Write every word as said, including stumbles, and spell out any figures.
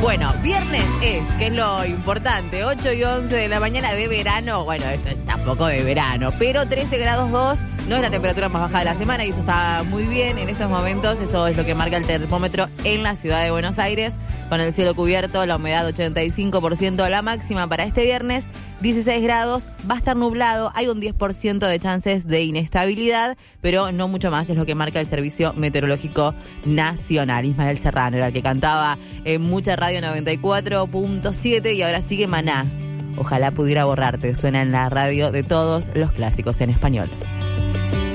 Bueno, viernes es, que es lo importante, ocho y once de la mañana de verano. Bueno, eso tampoco de verano, pero trece grados dos no es la temperatura más baja de la semana y eso está muy bien en estos momentos. Eso es lo que marca el termómetro en la ciudad de Buenos Aires, con el cielo cubierto, la humedad ochenta y cinco por ciento, la máxima para este viernes, dieciséis grados, va a estar nublado, hay un diez por ciento de chances de inestabilidad, pero no mucho más, es lo que marca el Servicio Meteorológico Nacional. Ismael Serrano era el que cantaba en Mucha Radio noventa y cuatro punto siete y ahora sigue Maná. Ojalá pudiera borrarte, suena en la radio de todos los clásicos en español.